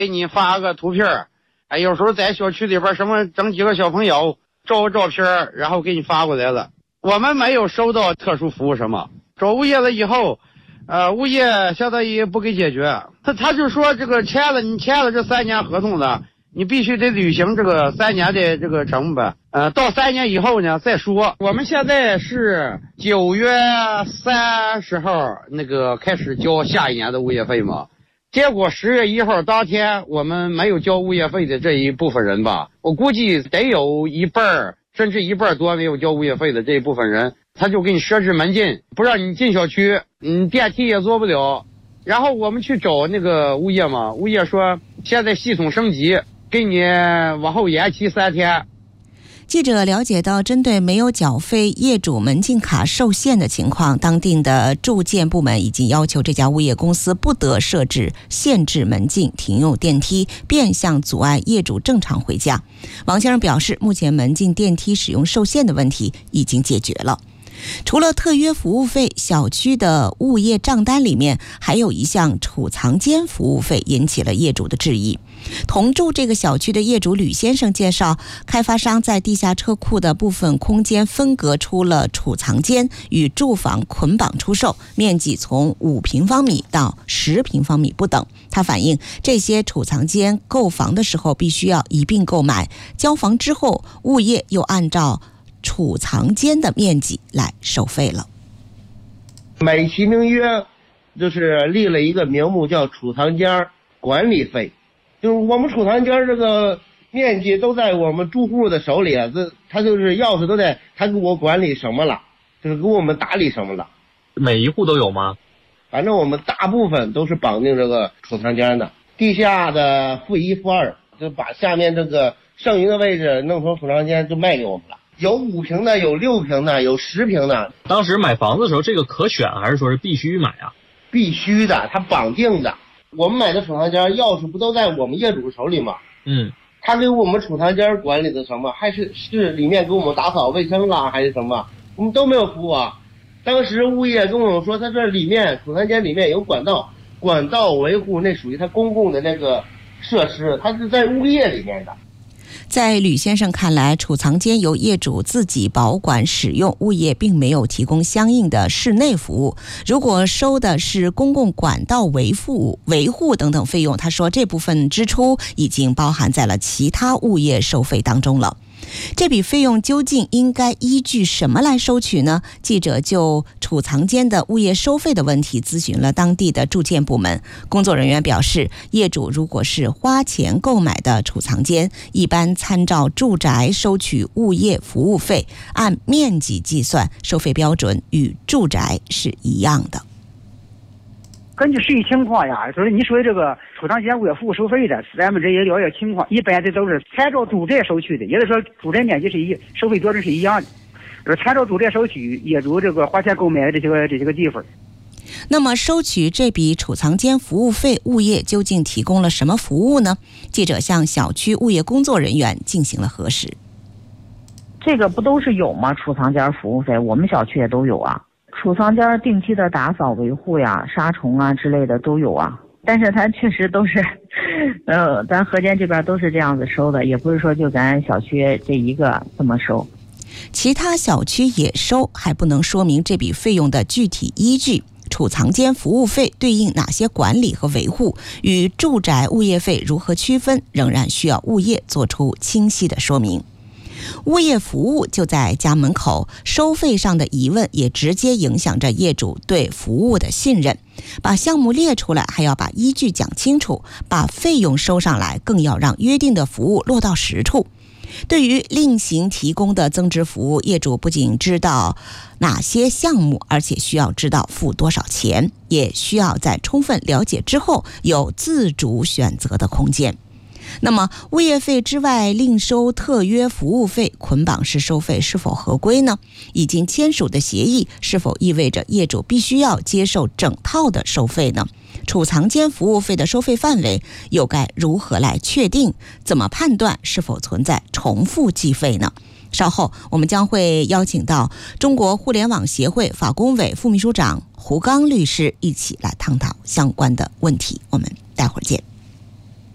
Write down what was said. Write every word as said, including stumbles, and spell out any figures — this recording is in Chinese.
给你发个图片，哎，有时候在小区里边什么整几个小朋友照个照片，然后给你发过来了。我们没有收到特殊服务什么，找物业了以后，呃，物业相当于不给解决，他他就说这个签了，你签了这三年合同的，你必须得履行这个三年的这个成本，呃，到三年以后呢再说。我们现在是九月三十号那个开始交下一年的物业费嘛，结果十月一号当天我们没有交物业费的这一部分人吧，我估计得有一半甚至一半多没有交物业费的这一部分人，他就给你设置门禁，不让你进小区，嗯，电梯也坐不了。然后我们去找那个物业嘛，物业说现在系统升级，给你往后延期三天。 记者了解到，针对没有缴费业主门禁卡受限的情况，当地的住建部门已经要求这家物业公司不得设置限制门禁、停用电梯，变相阻碍业主正常回家。王先生表示，目前门禁电梯使用受限的问题已经解决了。除了特约服务费，小区的物业账单里面还有一项储藏间服务费，引起了业主的质疑。同住这个小区的业主吕先生介绍，开发商在地下车库的部分空间分隔出了储藏间，与住房捆绑出售，面积从五平方米到十平方米不等。他反映，这些储藏间购房的时候必须要一并购买，交房之后物业又按照储藏间的面积来收费了。 美其名曰就是立了一个名目叫储藏间管理费，就是我们储藏间这个面积都在我们住户的手里啊，这他就是钥匙都在他给我管理什么了，就是给我们打理什么了。 每一户都有吗？ 反正我们大部分都是绑定这个储藏间的，地下的负一负二，就把下面这个剩余的位置弄成储藏间就卖给我们了。有五平的，有六平的，有十平的。 当时买房子的时候，这个可选还是说是必须买啊？ 必须的，他绑定的。我们买的储藏间钥匙不都在我们业主手里吗？ 嗯， 他给我们储藏间管理的什么？还是是里面给我们打扫卫生啦，还是什么？我们都没有服务啊。当时物业跟我们说，他这里面储藏间里面有管道，管道维护那属于他公共的那个设施，它是在物业里面的。 在吕先生看来，储藏间由业主自己保管使用，物业并没有提供相应的室内服务。如果收的是公共管道维护、维护等等费用，他说这部分支出已经包含在了其他物业收费当中了。这笔费用究竟应该依据什么来收取呢？记者就储藏间的物业收费的问题咨询了当地的住建部门，工作人员表示，业主如果是花钱购买的储藏间，一般参照住宅收取物业服务费，按面积计算，收费标准与住宅是一样的。 根据实际情况呀，就是你说的这个储藏间物业服务收费的，咱们这也了解情况，一般的都是参照住宅收取的，也就是说住宅面积是一收费标准是一样的，就是参照住宅收取业主这个花钱购买的这些个这些个地方。 那么收取这笔储藏间服务费，物业究竟提供了什么服务呢？记者向小区物业工作人员进行了核实。 这个不都是有吗？储藏间服务费，我们小区也都有啊。储藏间定期的打扫维护呀、杀虫啊之类的都有啊，但是它确实都是，呃，咱河间这边都是这样子收的，也不是说就咱小区这一个这么收。 其他小区也收，还不能说明这笔费用的具体依据。储藏间服务费对应哪些管理和维护，与住宅物业费如何区分，仍然需要物业做出清晰的说明。物业服务就在家门口，收费上的疑问也直接影响着业主对服务的信任。把项目列出来，还要把依据讲清楚，把费用收上来，更要让约定的服务落到实处。对于另行提供的增值服务，业主不仅知道哪些项目，而且需要知道付多少钱，也需要在充分了解之后有自主选择的空间。那么物业费之外另收特约服务费，捆绑式收费是否合规呢？已经签署的协议是否意味着业主必须要接受整套的收费呢？储藏间服务费的收费范围又该如何来确定？怎么判断是否存在重复计费呢？稍后我们将会邀请到中国互联网协会法工委副秘书长胡刚律师一起来探讨相关的问题。我们待会儿见。